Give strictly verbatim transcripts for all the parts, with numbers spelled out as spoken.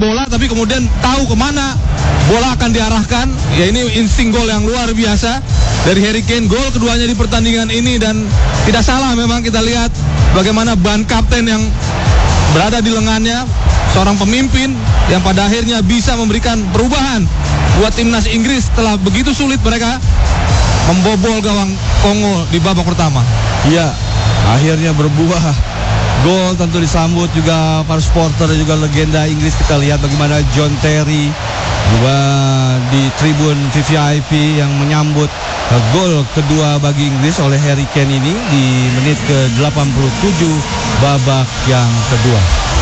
bola tapi kemudian tahu kemana bola akan diarahkan. Ya ini insting gol yang luar biasa dari Harry Kane. Gol keduanya di pertandingan ini, dan tidak salah memang kita lihat bagaimana ban kapten yang berada di lengannya, seorang pemimpin yang pada akhirnya bisa memberikan perubahan buat timnas Inggris setelah begitu sulit mereka membobol gawang Kongo di babak pertama. Iya, akhirnya berbuah. Gol tentu disambut juga para supporter dan juga legenda Inggris. Kita lihat bagaimana John Terry juga di tribun V V I P yang menyambut gol kedua bagi Inggris oleh Harry Kane ini di menit ke delapan puluh tujuh babak yang kedua.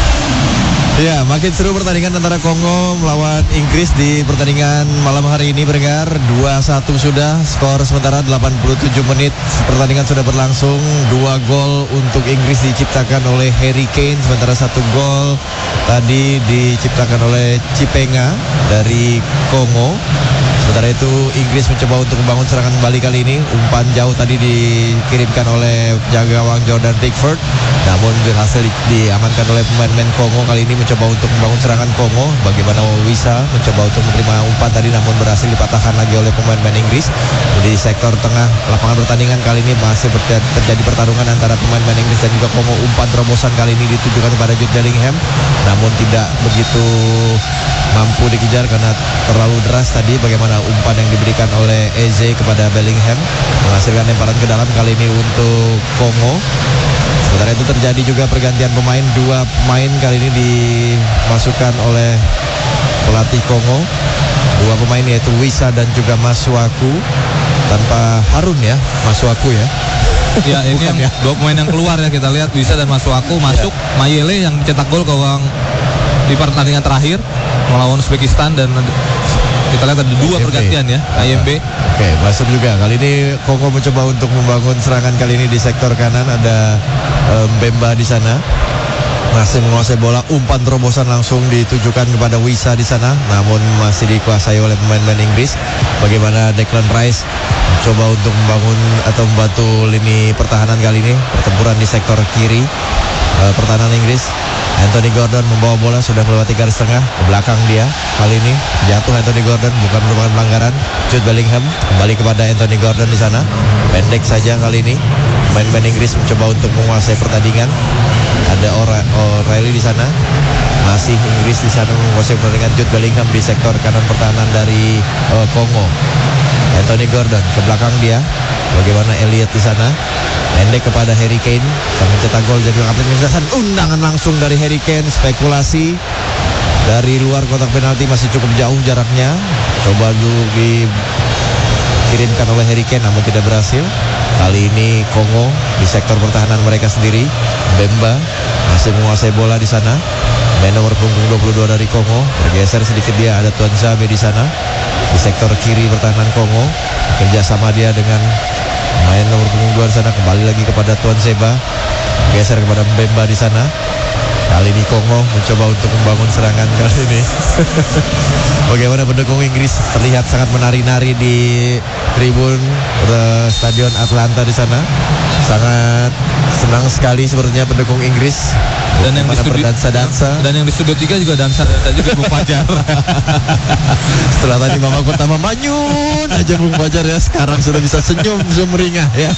Ya, makin seru pertandingan antara Kongo melawan Inggris di pertandingan malam hari ini, pendengar. dua satu sudah skor sementara delapan puluh tujuh menit pertandingan sudah berlangsung. Dua gol untuk Inggris diciptakan oleh Harry Kane, sementara satu gol tadi diciptakan oleh Chipenga dari Kongo. Sementara itu Inggris mencoba untuk membangun serangan kembali kali ini. Umpan jauh tadi dikirimkan oleh jaga gawang Jordan Pickford, namun berhasil di- diamankan oleh pemain-pemain Kongo. Kali ini mencoba untuk membangun serangan Kongo. Bagaimana Wisa mencoba untuk menerima umpan tadi, namun berhasil dipatahkan lagi oleh pemain-pemain Inggris. Di sektor tengah lapangan pertandingan kali ini masih berter- terjadi pertarungan antara pemain-pemain Inggris dan juga Kongo. Umpan terobosan kali ini ditujukan kepada Jude Bellingham, namun tidak begitu mampu dikejar karena terlalu deras tadi. Bagaimana umpan yang diberikan oleh Eze kepada Bellingham menghasilkan lemparan ke dalam kali ini untuk Kongo. Sementara itu terjadi juga pergantian pemain. Dua pemain kali ini dimasukkan oleh pelatih Kongo. Dua pemain yaitu Wisa dan juga Masuaku. Tanpa Harun ya, Masuaku ya. Ya ini Bukan yang ya. dua pemain yang keluar ya, kita lihat Wisa dan Masuaku masuk. Ya. Mayele yang cetak gol ke gawang di pertandingan terakhir melawan Uzbekistan, dan kita lihat ada dua I M B. pergantian ya, I M B. Oke, masuk juga. Kali ini Kongo mencoba untuk membangun serangan kali ini di sektor kanan. Ada um, Bemba di sana. Masih menguasai bola, umpan terobosan langsung ditujukan kepada Wisa di sana, namun masih dikuasai oleh pemain-pemain Inggris. Bagaimana Declan Rice mencoba untuk membangun atau membantu lini pertahanan kali ini, pertempuran di sektor kiri uh, pertahanan Inggris. Anthony Gordon membawa bola, sudah melewati garis tengah, ke belakang dia. Kali ini jatuh Anthony Gordon, bukan merupakan pelanggaran. Jude Bellingham kembali kepada Anthony Gordon di sana. Pendek saja kali ini. Pemain-pemain Inggris mencoba untuk menguasai pertandingan. Ada O'Reilly di sana. Masih Inggris di sana menguasai pertandingan. Jude Bellingham di sektor kanan pertahanan dari uh, Kongo. Anthony Gordon ke belakang dia. Bagaimana Elliot di sana. Pendek kepada Harry Kane, sang mencetak gol jadi kapten Inggris. Undangan langsung dari Harry Kane, spekulasi dari luar kotak penalti, masih cukup jauh jaraknya. Coba dulu dikirimkan oleh Harry Kane, namun tidak berhasil. Kali ini Kongo di sektor pertahanan mereka sendiri. Bemba masih menguasai bola di sana. Main nomor punggung dua puluh dua dari Kongo bergeser sedikit, dia ada Tuan Zame di sana di sektor kiri pertahanan Kongo. Kerjasama dia dengan main nomor punggung dua di sana, kembali lagi kepada Tuan Seba, geser kepada Mbemba di sana. Kali ini Kongo mencoba untuk membangun serangan kali ini. Bagaimana pendukung Inggris terlihat sangat menari-nari di tribun uh, Stadion Atlanta di sana. Sangat senang sekali sepertinya pendukung Inggris. Dan yang di studio, berdansa-dansa. Dan yang di studio tiga juga dansa-dansa juga Bung Fajar. Setelah tadi Mama Kutama manyun aja Bung Fajar ya, sekarang sudah bisa senyum sumringah ya.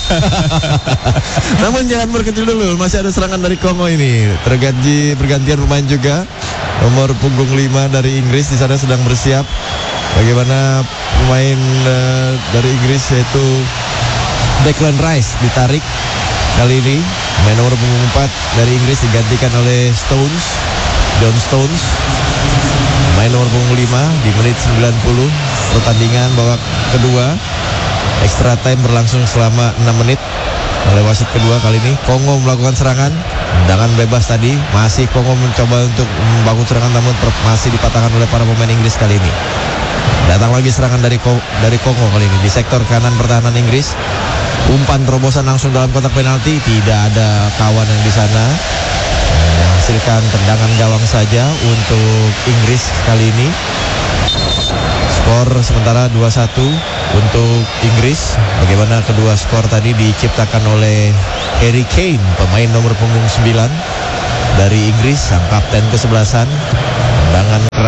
Namun jangan berkecil dulu, masih ada serangan dari Kongo ini. Terganti pergantian pemain juga. Nomor punggung lima dari Inggris di sana sedang bersiap. Bagaimana pemain uh, dari Inggris yaitu Declan Rice ditarik kali ini. Main nomor punggung empat dari Inggris digantikan oleh Stones, John Stones. Main nomor punggung lima di menit sembilan puluh pertandingan babak kedua. Extra time berlangsung selama enam menit. Oleh wasit kedua kali ini Kongo melakukan serangan. Tendangan bebas tadi, masih Kongo mencoba untuk membangun serangan, namun masih dipatahkan oleh para pemain Inggris kali ini. Datang lagi serangan dari dari Kongo kali ini di sektor kanan pertahanan Inggris. Umpan terobosan langsung dalam kotak penalti, tidak ada kawan yang di sana. Menghasilkan tendangan gawang saja untuk Inggris kali ini. Skor sementara dua satu untuk Inggris. Bagaimana kedua skor tadi diciptakan oleh Harry Kane, pemain nomor punggung sembilan dari Inggris, sang kapten kesebelasan. Tendangan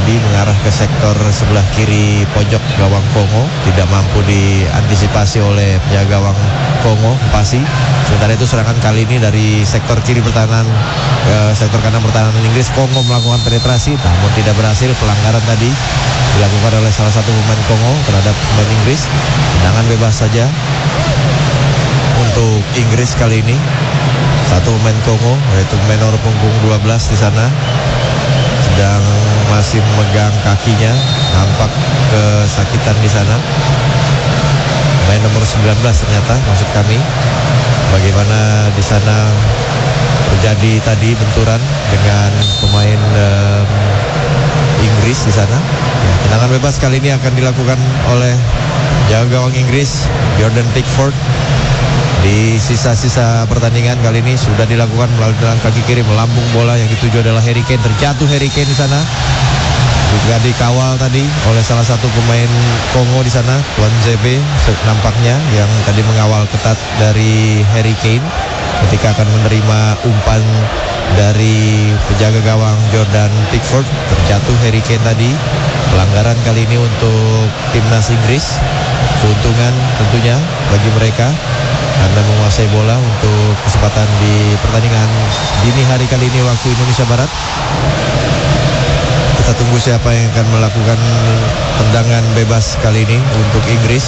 tadi mengarah ke sektor sebelah kiri pojok gawang Kongo, tidak mampu diantisipasi oleh penjaga gawang Kongo, Pasi. Sementara itu serangan kali ini dari sektor kiri pertahanan ke sektor kanan pertahanan Inggris. Kongo melakukan penetrasi namun tidak berhasil. Pelanggaran tadi dilakukan oleh salah satu pemain Kongo terhadap pemain Inggris. Tendangan bebas saja untuk Inggris kali ini. Satu pemain Kongo yaitu pemain nomor punggung dua belas di sana sedang masih memegang kakinya, nampak kesakitan di sana. Pemain nomor sembilan belas ternyata maksud kami. Bagaimana di sana terjadi tadi benturan dengan pemain um, Inggris di sana. Ya, tendangan bebas kali ini akan dilakukan oleh jaga gawang Inggris Jordan Pickford. Di sisa-sisa pertandingan kali ini sudah dilakukan melalui dengan kaki kiri, melambung bola yang dituju adalah Harry Kane. Terjatuh Harry Kane di sana. Juga dikawal tadi oleh salah satu pemain Kongo di sana, Tuan Zebe nampaknya yang tadi mengawal ketat dari Harry Kane ketika akan menerima umpan dari penjaga gawang Jordan Pickford. Terjatuh Harry Kane tadi. Pelanggaran kali ini untuk timnas Inggris. Keuntungan tentunya bagi mereka karena menguasai bola untuk kesempatan di pertandingan dini hari kali ini waktu Indonesia Barat. Kita tunggu siapa yang akan melakukan tendangan bebas kali ini untuk Inggris.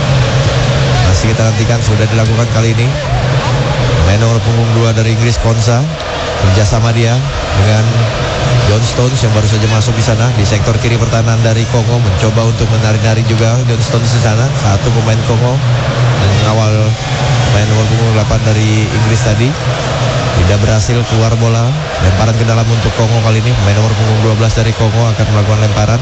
Masih kita nantikan, sudah dilakukan kali ini. Main nomor punggung dua dari Inggris, Konsa, kerjasama dia dengan John Stones yang baru saja masuk di sana. Di sektor kiri pertahanan dari Kongo mencoba untuk menari-nari juga John Stones di sana. Satu pemain Kongo yang mengawal main nomor punggung delapan dari Inggris tadi. Tidak berhasil, keluar bola. Lemparan ke dalam untuk Kongo kali ini. Main nomor punggung dua belas dari Kongo akan melakukan lemparan.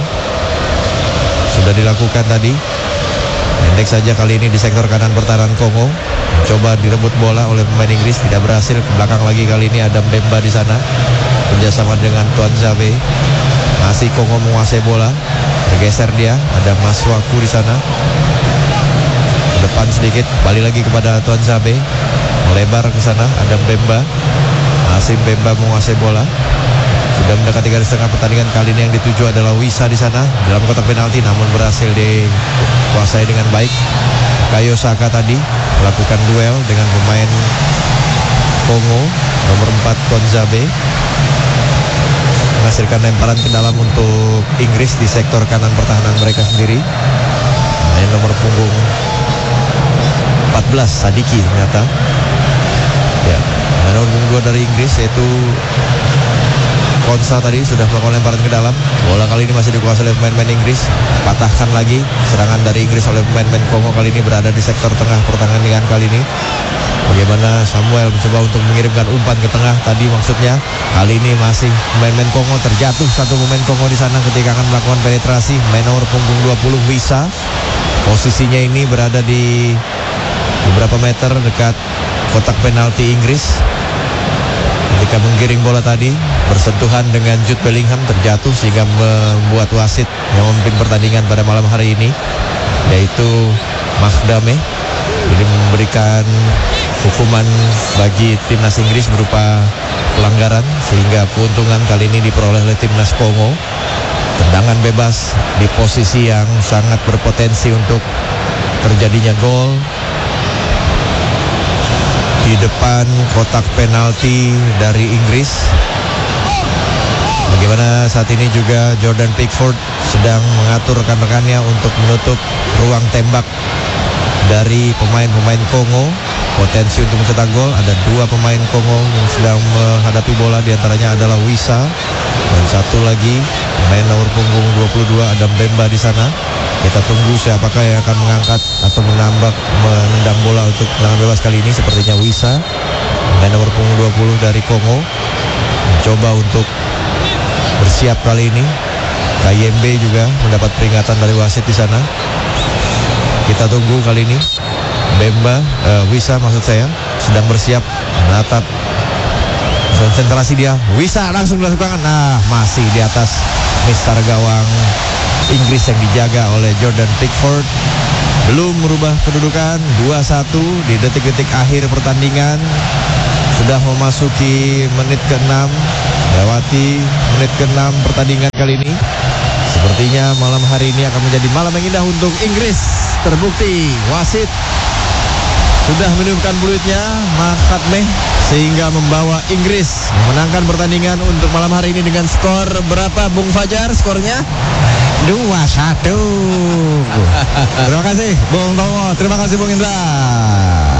Sudah dilakukan tadi. Pendek saja kali ini di sektor kanan pertahanan Kongo. Coba direbut bola oleh pemain Inggris, tidak berhasil. Ke belakang lagi kali ini ada Mbemba di sana. Kerjasama dengan Tuan Zabe. Masih Kongo menguasai bola. Bergeser dia, ada Maswaku di sana. Ke depan sedikit, balik lagi kepada Tuan Zabe. Melebar ke sana, ada Mbemba. Masih Mbemba menguasai bola. Sudah mendekati garis tengah pertandingan kali ini yang dituju adalah Wisa di sana dalam kotak penalti, namun berhasil dikuasai dengan baik. Kayo Saka tadi melakukan duel dengan pemain Kongo nomor empat Konzabe, menghasilkan lemparan ke dalam untuk Inggris di sektor kanan pertahanan mereka sendiri. Pemain nomor punggung empat belas Sadiki ternyata. Ya, pemain nomor punggung dua dari Inggris yaitu Konsa tadi sudah melakukan lemparan ke dalam. Bola kali ini masih dikuasai oleh pemain-pemain Inggris. Patahkan lagi serangan dari Inggris oleh pemain-pemain Kongo kali ini berada di sektor tengah pertandingan kali ini. Bagaimana Samuel mencoba untuk mengirimkan umpan ke tengah tadi maksudnya. Kali ini masih pemain-pemain Kongo, terjatuh satu pemain Kongo di sana ketika akan melakukan penetrasi. Main nomor punggung dua puluh Wisa. Posisinya ini berada di beberapa meter dekat kotak penalti Inggris. Ketika menggiring bola tadi bersentuhan dengan Jude Bellingham, terjatuh sehingga membuat wasit yang memimpin pertandingan pada malam hari ini yaitu Magdame ini memberikan hukuman bagi timnas Inggris berupa pelanggaran sehingga keuntungan kali ini diperoleh oleh timnas Kongo. Tendangan bebas di posisi yang sangat berpotensi untuk terjadinya gol di depan kotak penalti dari Inggris. Bagaimana saat ini juga Jordan Pickford sedang mengatur rekan-rekannya untuk menutup ruang tembak dari pemain-pemain Kongo. Potensi untuk mencetak gol, ada dua pemain Kongo yang sedang menghadapi bola, diantaranya adalah Wisa dan satu lagi pemain nomor punggung dua puluh dua ada Mbemba di sana. Kita tunggu siapakah yang akan mengangkat atau menambah menendang bola untuk tendangan bebas kali ini. Sepertinya Wisa, pemain nomor punggung dua puluh dari Kongo, mencoba untuk bersiap kali ini. K Y M B juga mendapat peringatan dari wasit di sana. Kita tunggu kali ini. Mbemba, uh, Wisa maksud saya, sedang bersiap menatap. Konsentrasi dia. Wisa langsung dilakukan. Nah, masih di atas mister gawang Inggris yang dijaga oleh Jordan Pickford. Belum merubah kedudukan dua satu di detik-detik akhir pertandingan. Sudah memasuki menit ke enam, lewati menit ke enam pertandingan kali ini. Sepertinya malam hari ini akan menjadi malam yang indah untuk Inggris. Terbukti wasit sudah meniupkan peluitnya, Makatmeh, sehingga membawa Inggris memenangkan pertandingan untuk malam hari ini dengan skor berapa, Bung Fajar skornya? dua satu. Terima kasih Bung Tomo, terima kasih Bung Indra.